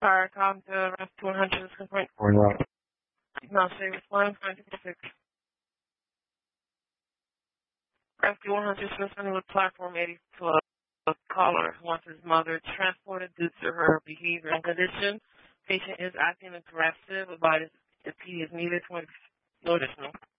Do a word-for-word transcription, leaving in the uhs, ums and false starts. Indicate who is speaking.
Speaker 1: Fire com to Rescue one hundred is complaint.
Speaker 2: Going out.
Speaker 1: Now say respond five six. Rescue one hundred suspended with platform eighty-two. A caller wants his mother transported due to her behavior and condition. Patient is acting aggressive about his if he is needed for no additional.